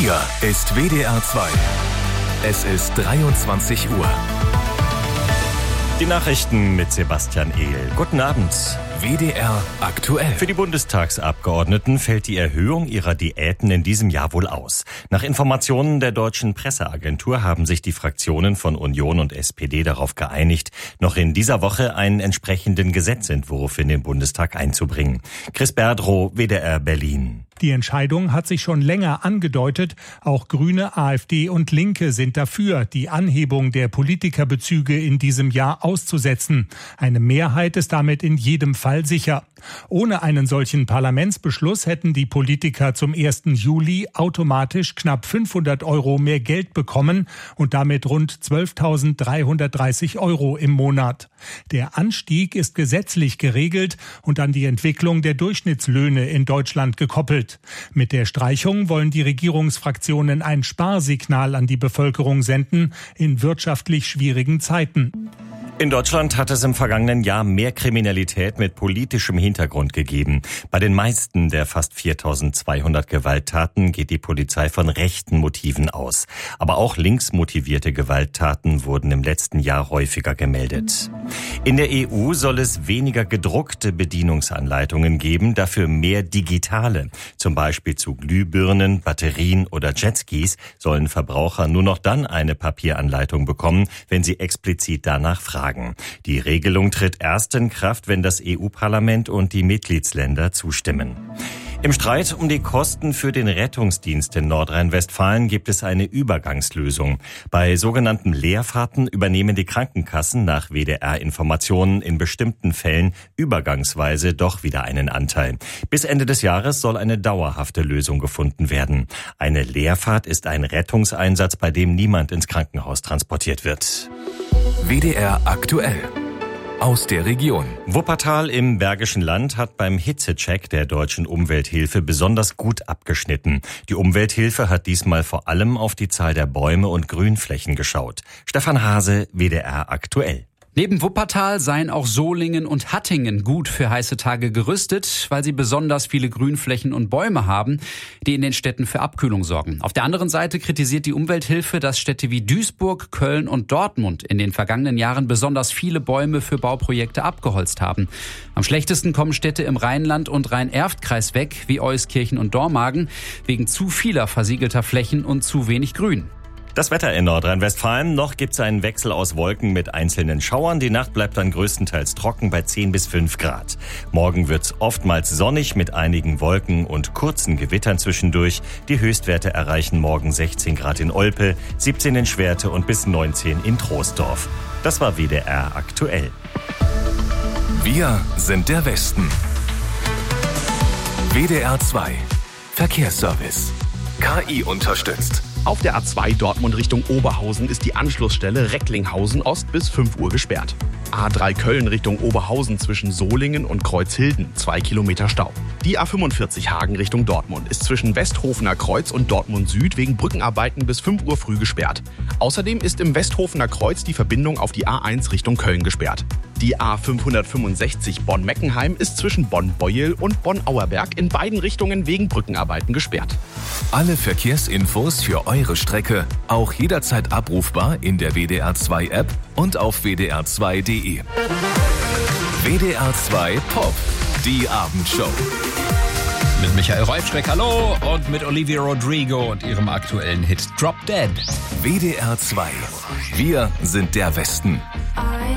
Hier ist WDR 2. Es ist 23 Uhr. Die Nachrichten mit Sebastian Ehl. Guten Abend. WDR aktuell. Für die Bundestagsabgeordneten fällt die Erhöhung ihrer Diäten in diesem Jahr wohl aus. Nach Informationen der deutschen Presseagentur haben sich die Fraktionen von Union und SPD darauf geeinigt, noch in dieser Woche einen entsprechenden Gesetzentwurf in den Bundestag einzubringen. Chris Berdrow, WDR Berlin. Die Entscheidung hat sich schon länger angedeutet. Auch Grüne, AfD und Linke sind dafür, die Anhebung der Politikerbezüge in diesem Jahr auszusetzen. Eine Mehrheit ist damit in jedem Fall sicher. Ohne einen solchen Parlamentsbeschluss hätten die Politiker zum 1. Juli automatisch knapp 500 € mehr Geld bekommen und damit rund 12.330 € im Monat. Der Anstieg ist gesetzlich geregelt und an die Entwicklung der Durchschnittslöhne in Deutschland gekoppelt. Mit der Streichung wollen die Regierungsfraktionen ein Sparsignal an die Bevölkerung senden in wirtschaftlich schwierigen Zeiten. In Deutschland hat es im vergangenen Jahr mehr Kriminalität mit politischem Hintergrund gegeben. Bei den meisten der fast 4.200 Gewalttaten geht die Polizei von rechten Motiven aus. Aber auch linksmotivierte Gewalttaten wurden im letzten Jahr häufiger gemeldet. In der EU soll es weniger gedruckte Bedienungsanleitungen geben, dafür mehr digitale. Zum Beispiel zu Glühbirnen, Batterien oder Jetskis sollen Verbraucher nur noch dann eine Papieranleitung bekommen, wenn sie explizit danach fragen. Die Regelung tritt erst in Kraft, wenn das EU-Parlament und die Mitgliedsländer zustimmen. Im Streit um die Kosten für den Rettungsdienst in Nordrhein-Westfalen gibt es eine Übergangslösung. Bei sogenannten Leerfahrten übernehmen die Krankenkassen nach WDR-Informationen in bestimmten Fällen übergangsweise doch wieder einen Anteil. Bis Ende des Jahres soll eine dauerhafte Lösung gefunden werden. Eine Leerfahrt ist ein Rettungseinsatz, bei dem niemand ins Krankenhaus transportiert wird. WDR aktuell. Aus der Region. Wuppertal im Bergischen Land hat beim Hitzecheck der Deutschen Umwelthilfe besonders gut abgeschnitten. Die Umwelthilfe hat diesmal vor allem auf die Zahl der Bäume und Grünflächen geschaut. Stefan Hase, WDR aktuell. Neben Wuppertal seien auch Solingen und Hattingen gut für heiße Tage gerüstet, weil sie besonders viele Grünflächen und Bäume haben, die in den Städten für Abkühlung sorgen. Auf der anderen Seite kritisiert die Umwelthilfe, dass Städte wie Duisburg, Köln und Dortmund in den vergangenen Jahren besonders viele Bäume für Bauprojekte abgeholzt haben. Am schlechtesten kommen Städte im Rheinland und Rhein-Erft-Kreis weg, wie Euskirchen und Dormagen, wegen zu vieler versiegelter Flächen und zu wenig Grün. Das Wetter in Nordrhein-Westfalen. Noch gibt's einen Wechsel aus Wolken mit einzelnen Schauern. Die Nacht bleibt dann größtenteils trocken bei 10 bis 5 Grad. Morgen wird's oftmals sonnig mit einigen Wolken und kurzen Gewittern zwischendurch. Die Höchstwerte erreichen morgen 16 Grad in Olpe, 17 in Schwerte und bis 19 in Troisdorf. Das war WDR aktuell. Wir sind der Westen. WDR 2. Verkehrsservice. KI unterstützt. Auf der A2 Dortmund Richtung Oberhausen ist die Anschlussstelle Recklinghausen Ost bis 5 Uhr gesperrt. A3 Köln Richtung Oberhausen zwischen Solingen und Kreuzhilden 2 Kilometer Stau. Die A45 Hagen Richtung Dortmund ist zwischen Westhofener Kreuz und Dortmund Süd wegen Brückenarbeiten bis 5 Uhr früh gesperrt. Außerdem ist im Westhofener Kreuz die Verbindung auf die A1 Richtung Köln gesperrt. Die A565 Bonn-Meckenheim ist zwischen Bonn-Beuel und Bonn-Auerberg in beiden Richtungen wegen Brückenarbeiten gesperrt. Alle Verkehrsinfos für eure Strecke auch jederzeit abrufbar in der WDR 2 App und auf wdr2.de. WDR 2 Pop, die Abendshow. Mit Michael Reifschreck, hallo, und mit Olivia Rodrigo und ihrem aktuellen Hit Drop Dead. WDR 2. Wir sind der Westen.